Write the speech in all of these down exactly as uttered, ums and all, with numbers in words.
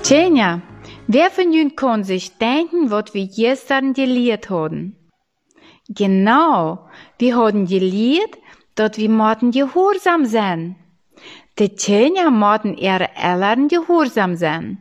Tjenja, wer von jün kann sich denken, was wir gestern gelehrt haben? Genau, wir haben gelehrt, dass wir moten gehorsam sein. De Tjenja moten ihre Eltern gehorsam sein.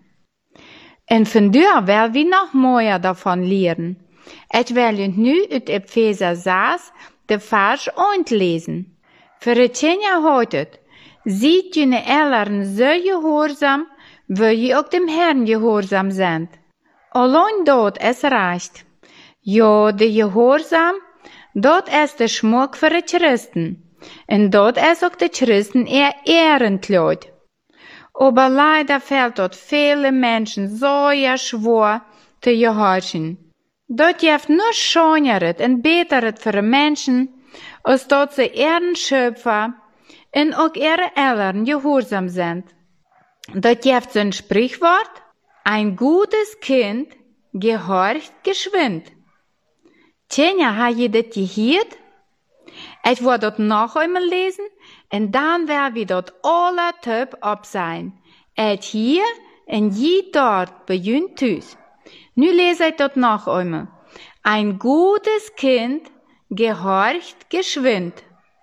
En vandaar wil we nog mooier davon leren. Ik wil u nu uit Epheser zes de vers uitlezen. Voor het Tjenja houdt het, ziet jullie Eltern zo gehorsam, wil je ook dem Herrn gehorsam zijn. Alleen dat is recht. Ja, de gehorsam, dat is de schmuck voor de Christen. En dat is ook de Christen eer ehrenkleid. Aber leider fällt dort viele Menschen so ja schwer zu gehorchen. Dort jeft nur schöneret und beteret für die Menschen, als dort sie ihren Schöpfer und auch ihre Eltern gehorsam sind. Dort jeft so ein Sprichwort, ein gutes Kind gehorcht geschwind. Tjenja, ha je das gehört? Ich werde dort noch einmal lesen, und dann werden wir dort alle Typ ab sein. Et hier und je dort bei jün Tüs. Nu lese ich dort noch einmal. Ein gutes Kind gehorcht geschwind.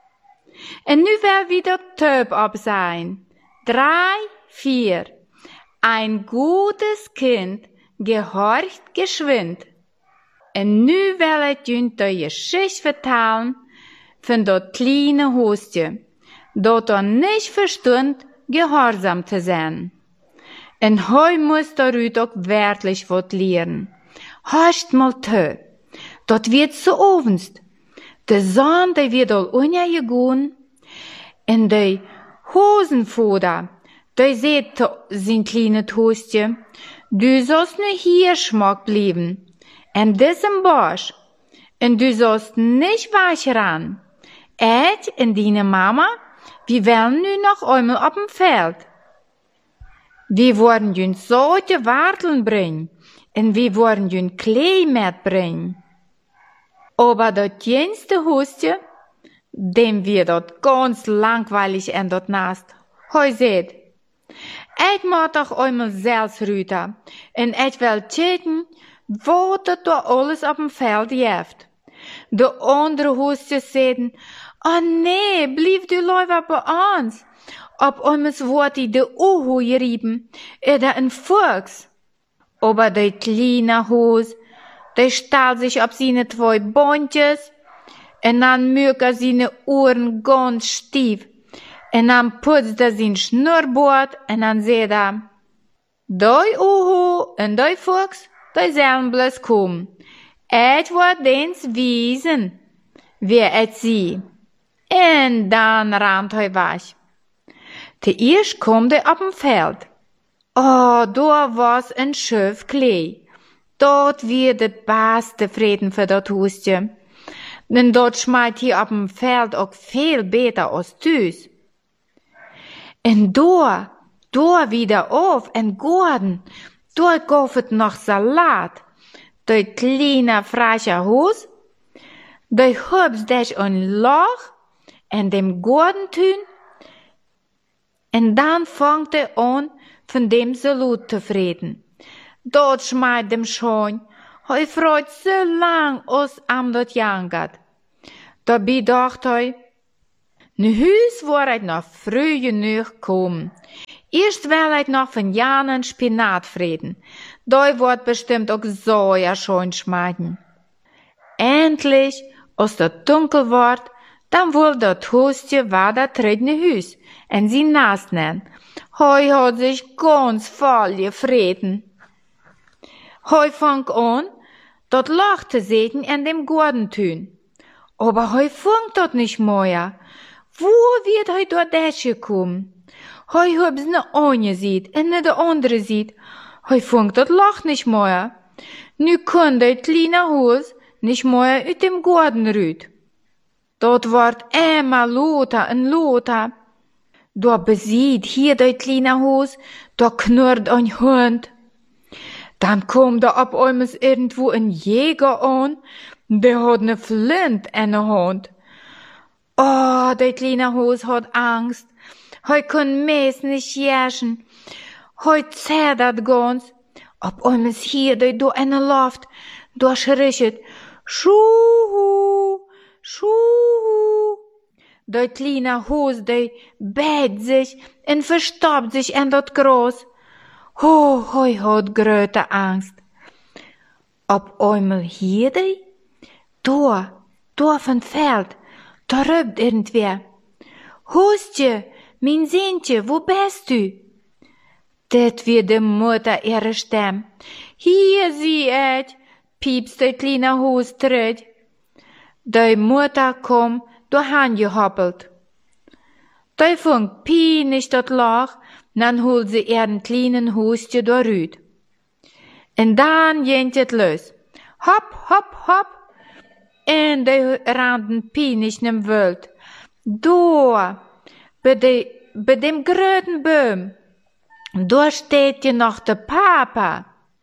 Und nu werden wir dort Typ ab sein. Drei, vier. Ein gutes Kind gehorcht geschwind. Und nu will ich jün die Geschichte vertellen von dort kleine Hostje, dort er nicht verstund, gehorsam zu sein. Und heu muss darüt auch wirklich wat lernen. Hast mal tö, dort wird so ovenst. De Sonn, der wird all unja gegun, und de Hosenfuder, der seht sin kleine Hostje, du sollst nur hier schmack bleiben, in diesem Bosch, und du sollst nicht weich ran. Ich und deine Mama, wir wollen nu noch einmal auf dem Feld. Wir wollen jün solche Warteln bringen, und wir wollen jün Klee mitbringen. Aber dort jüngste Hustje, dem wird dort ganz langweilig und dort nast. Heu seht, ich mag doch einmal selbst rüter, und ich will checken, wo dort alles auf dem Feld jeft. De andere Hustjes zeiden, oh nee, blieb du lieber bei uns. Ob uns wordt die de Uhu gerieben, oder ein Fuchs. Aber de kleine Hus, de stahl sich auf seine zwei Bondjes, und dann mögt er seine Ohren ganz stief, und dann putzt er sein Schnurrbart, und dann sagt er, dei Uhu und dei Fuchs, dei sollen bloß kommen. Ich word dens wiesen, wer et sie. En dann rannt hij weg. Te eerst kommt er op een Feld. Oh, da was een schöf Klee. Dort wird het beste Frieden für dat Hustje. Denn dort schmeit hier op dem Feld auch viel besser als Tüs. En da, da wieder auf, en Gordon, dort gauft noch Salat. De kleine frische Hus, de hubs des een Loch en dem Gordentün, en dan fangt er an, von dem Salut zu vreden. Dort schmeit dem schon, hij freut so lang, als am dort jangat. Dabei dacht hij, nu huis war ik nog früh genug kommen. Erst will ich noch von Janen Spinat vreden. Da wird bestimmt auch so ja schon schmeiden. Endlich, als das dunkel wird, dann wohl das Hustje war das dritte Hüs, und sie nass nennen. Heu hat sich ganz voll gefreten. Heu fang an, dort Loch zu sehen in dem Gordentün. Aber heu funkt dort nicht mehr. Wo wird heu dort durchgekommen? Heu hab's ne eine sieht, und ne de andere sieht. Heu funkt dat Loch nicht mehr. Nu kann de kleine Hus nicht mehr uit dem Gordon rüt. Dort wird immer lauter und lauter. Da besieht hier de kleine Hus, da knurrt ein Hund. Dann kommt da ab einmal irgendwo ein Jäger an, der hat ne Flint in der Hand. Oh, de kleine Hus hat Angst. Heu kann mees nicht jäschen. Heut zäh dat gons. Op einmal hier doi do in de Luft, do schrischt, Schuhu, Schuhu. Doi kleine Hus, doi beit sich en verstoppt sich in dat Gras. Ho, hoi hat gröte Angst. Op einmal hier doi, do, do von Feld, da rübt irgendwer. Hustje, mein Sintje, wo bist du? Dat wie de Mutter ihre Stimme. Hier sie et, piepst de kleine Hus terug. De Mutter kom, do han gehoppelt. De funk pienig dat Loch, dan hol sie ihren kleinen Hustje doorut. En dan jent het los. Hop, hop, hop. En de randen pienig nem Wald. Do, bei, de, bei dem gröten Baum. Da steht je noch der Papa.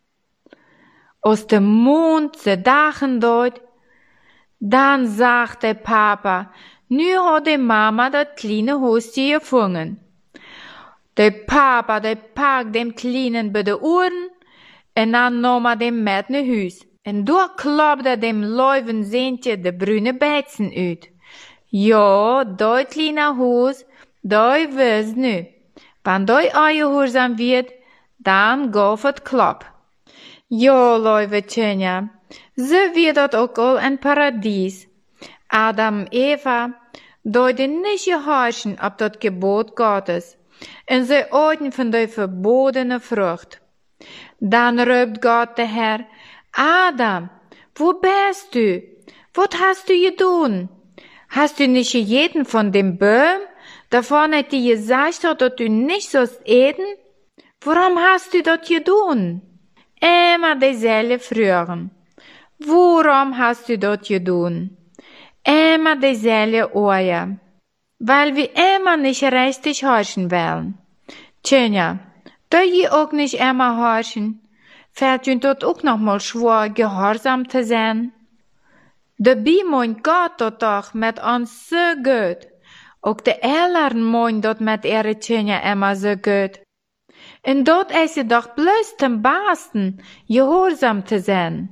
Aus dem Mond ze dachen dort. Dann sagt der Papa, nu hat die Mama dat kleine Hustje gefangen. Der Papa, der packt dem Kleinen bei de Ohren en dann nahm er dem mit ne Huis. En da klappt er dem Leuven Seentje de brune Beizen uit. Ja, dat kleine Hus, dat wist nu. Wenn doi eingehorsam wird, dann gauf het klap. Ja, Leute, Tjenja, so wird dat auch all in Paradies. Adam, Eva, deuten nicht gehorchen ab dat Gebot Gottes, en sie euten von der verbotene Frucht. Dann ruft Gott der Herr, Adam, wo bist du? Was hast du getan? Hast du nicht jeden von dem Baum, davon hat die gesagt, dass du nicht sollst eten? Warum hast du das getan? Immer dieselbe Fragen. Warum hast du das getan? Immer dieselbe Ohren. Weil wir immer nicht richtig horchen wollen. Tja, da je auch nicht immer horchen, fällt uns dort auch noch mal schwer, gehorsam zu sein. Dabei meint Gott dort doch mit uns so gut. Ook de Eltern meinen dat met ihre Kinder immer so gut. En dat is je doch bloß zum Besten, gehorsam zu sein.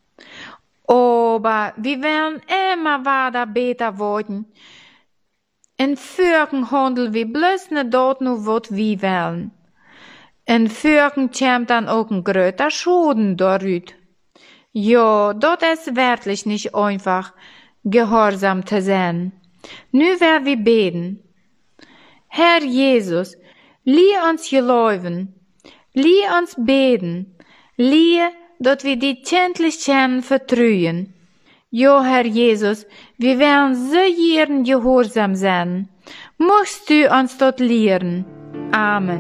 Aber wir werden immer weiter besser werden. En Führen handeln wir bloß nicht dort nur, was wir wollen. En Führen kommt dann auch ein größer Schaden darüber. Ja, dat ist wirklich nicht einfach, gehorsam zu sein. Nu werden wir beten. Herr Jesus, lehr uns geloven, lehr uns beten, lehr, dat wir die Kindlichkeiten vertrauen. Jo, Herr Jesus, wir werden so gern gehorsam sein. Möchtest du uns dort lehren? Amen.